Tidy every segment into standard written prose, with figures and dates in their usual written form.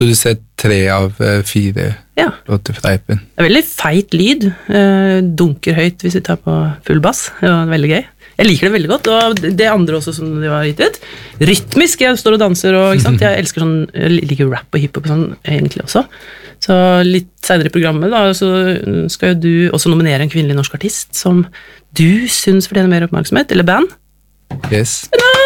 produsert 3 av 4 låter fra EP-en. Det veldig feit lyd, dunker høyt hvis vi tar på full bass, det var veldig gøy. Jeg liker det veldig godt, og det andre også som de har gitt ut. Rytmisk, jeg står og danser, og ikke sant? Jeg elsker sånn, jeg liker rap og hiphop og sånn egentlig også. Så litt senere i programmet da, så skal jo du også nominere en kvinnelig norsk artist som du synes fortjener mer oppmerksomhet, eller band. Yes.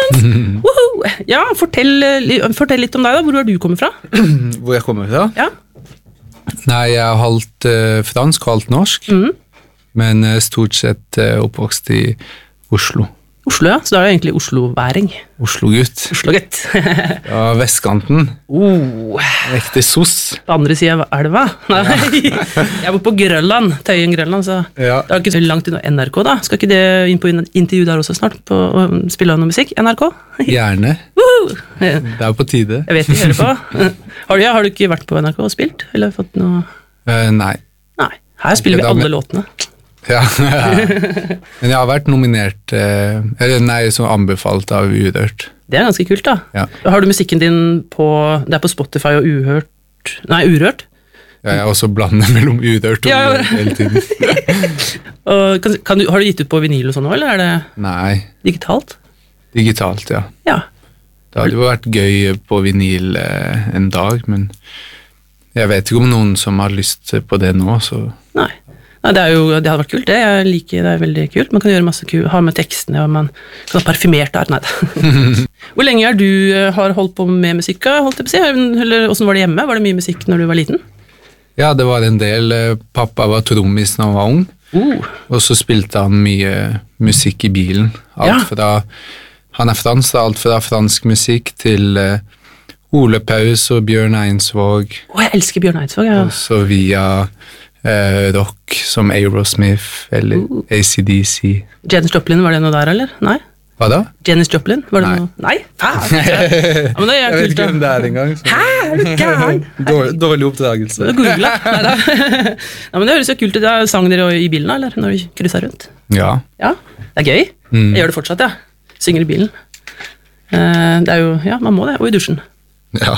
Ja, fortell litt om deg da, hvor har du kommet fra? Hvor jeg kommer fra? Ja. Nei, jeg har halvt fransk og halvt norsk, men stort sett oppvokst i Oslo. Oslo, ja. Så da er det egentlig Oslo-væring. Oslo-gutt. Oslo-gutt. Ja, vestkanten. Ekte sos. På andre siden av elva. Nei, jeg bor på Grønland, Tøyen Grønland, så det er ikke så langt unna NRK da. Skal ikke det inn på intervju der også snart, på å spille noe musikk? NRK? Gjerne. Det er på tide. Jeg vet ikke, hører på. Har du ikke vært på NRK og spilt? Eller fått noe? Nei. Nei, her spiller vi alle låtene. Ja, men jeg har vært nominert, så anbefalt av Urørt. Det er ganske kult da. Ja. Har du musikken din på, det er på Spotify og Urørt? Ja, jeg også blander mellom Urørt og Urørt hele tiden. Og har du gitt ut på vinyl og sånn nå, eller er det digitalt? Digitalt, ja. Ja. Det hadde jo vært gøy på vinyl en dag, men jeg vet ikke om noen som har lyst på det nå, så... Nei. Det hadde vært kult, jeg liker det, er veldig kult. Man kan gjøre masse kult, ha med tekstene, og man kan ha parfymert der. Nei. Hvor lenge du har holdt på med musikk, holdt jeg på å si? Eller hvordan var det hjemme? Var det mye musikk når du var liten? Ja, det var en del. Pappa var trommis når han var ung, og så spilte han mye musikk i bilen. Han er fransk, alt fra fransk musikk til Ole Paus og Bjørn Einsvåg. Jeg elsker Bjørn Einsvåg, ja. Og så via... rock som Aerosmith eller AC/DC. Janis Joplin, var det noe der, eller? Nei? Hva da? Janis Joplin, var det noe? Nei? Ja, men det jeg vet ikke hvem det er engang. Dårlig oppdragelse. Googla. Ja, men det høres jo kult ut. Sang dere i bilen, eller? Når du krysser rundt? Ja. Ja, det er gøy. Jeg gjør det fortsatt, ja. Synger i bilen. Det er jo, ja, man må det. Og i dusjen. Ja.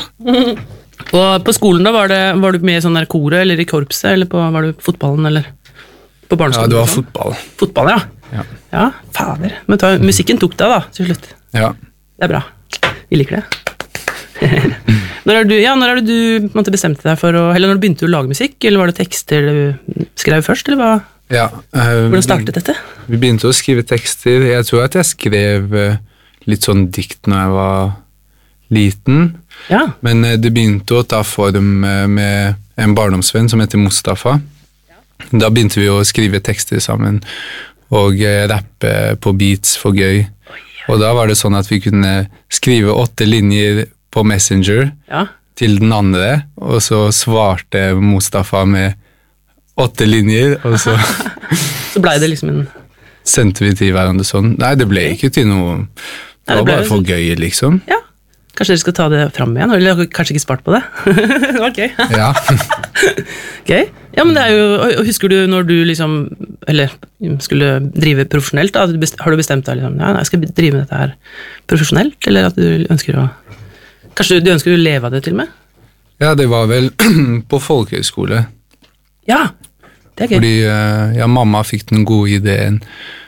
Og på skolen da, var du med i sånn der koret, eller i korpset, eller var du på fotballen, eller på barneskolen? Ja, det var fotball. Fotball, ja. Ja, fader. Men musikken tok deg da, til slutt. Ja. Det er bra. Vi liker det. Når er det du på en måte bestemte deg for eller når du begynte å lage musikk, eller var det tekster du skrev først, eller hva? Ja. Hvordan startet dette? Vi begynte å skrive tekster. Jeg tror at jeg skrev litt sånn dikt når jeg var liten, men det begynte å ta form med en barndomsvenn som heter Mustafa. Da begynte vi å skrive tekster sammen og rappe på beats for gøy. Og da var det sånn at vi kunne skrive 8 linjer på Messenger til den andre, og så svarte Mustafa med 8 linjer, og så så ble det liksom sendte vi til hverandre sånn. Nei, det ble ikke til noe. Det var bare for gøy, liksom. Ja. Kanskje dere skal ta det frem igjen, eller kanskje ikke spart på det? Det var gøy. Ja. Gøy. Ja, men det er jo, husker du når du liksom, eller skulle drive profesjonelt da, har du bestemt deg liksom, jeg skal drive med dette her profesjonelt, eller at du ønsker å, kanskje du ønsker å leve av det til og med? Ja, det var vel på folkehøyskole. Ja, det er gøy. Fordi mamma fikk den gode ideen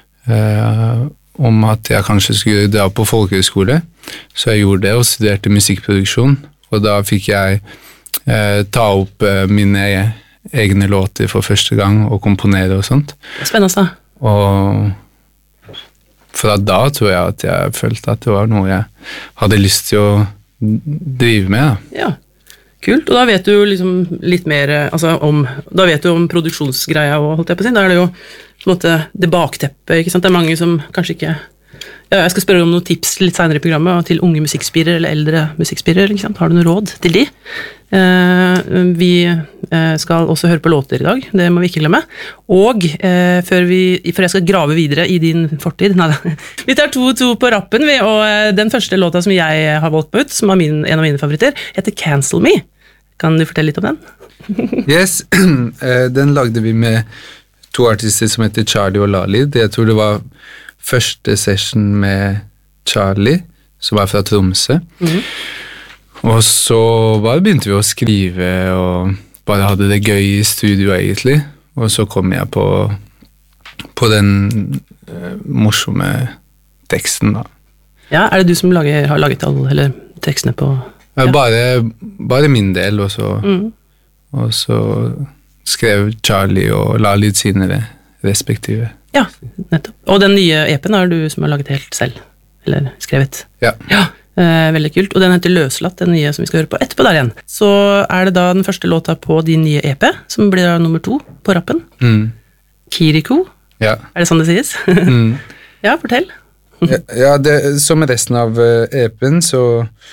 om at jeg kanskje skulle dra på folkehøyskole, så jeg gjorde det og studerte musikkproduksjon, og da fikk jeg ta opp mine egne låter for første gang og komponere og sånt. Spennende. Og fra da tror jeg at jeg følte at det var noe jeg hadde lyst til å drive med. Da. Ja, kult. Og da vet du liksom litt mer altså da vet du om produksjonsgreia og holdt jeg på å si, da er det jo på en måte det bakteppet, ikke sant? Det er mange som kanskje ikke jeg skal spørre om noen tips litt senere i programmet til unge musikkspirere eller eldre musikkspirere, ikke sant? Har du noe råd til de? Vi skal også høre på låter i dag, det må vi ikke glemme. Og før jeg skal grave videre i din fortid, vi tar 2-2 på rappen, og den første låta som jeg har valgt på ut, som er en av mine favoritter, heter Cancel Me. Kan du fortelle litt om den? Yes, den lagde vi med 2 artister som heter Charlie og Lali. Jeg tror det var første session med Charlie, som var fra Tromsø. Og så bare begynte vi å skrive og bare hadde det gøy i studio egentlig. Og så kom jeg på den morsomme teksten da. Ja, er det du som har laget alle tekstene på... Ja. Bare min del, og så skrev Charlie og Lalit sine respektive. Ja, nettopp. Og den nye EP-en er du som har laget helt selv, eller skrevet. Ja. Veldig kult, og den heter Løslatt, den nye som vi skal høre på etterpå der igjen. Så er det da den første låta på din nye EP, som blir da nummer 2 på rappen. Kiriko. Ja. Er det sånn det sies? Ja, fortell. Ja, som resten av EP-en så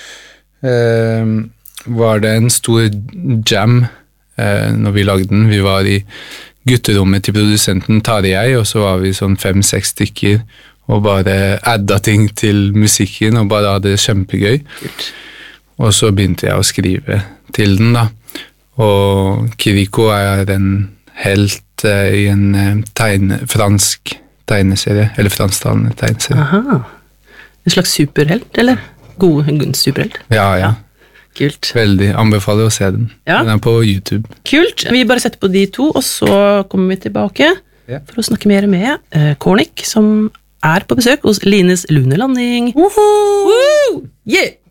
var det en stor jam når vi lagde den. Vi var i gutterommet til produsenten Tarjei, og så var vi sånn 5-6 stykker og bare adda ting til musikken og bare hadde det kjempegøy. Og så begynte jeg å skrive til den da. Og Kiriko er en helt i en fransk tegneserie, eller fransktalende tegneserie. Aha. En slags superhelt, eller? God superhelt? Ja. Kult. Veldig. Anbefaler å se den. Ja. Den er på YouTube. Kult. Vi bare setter på de 2, og så kommer vi tilbake for å snakke mer med Kornik, som er på besøk hos Lines Lunelanding. Woohoo! Yeah!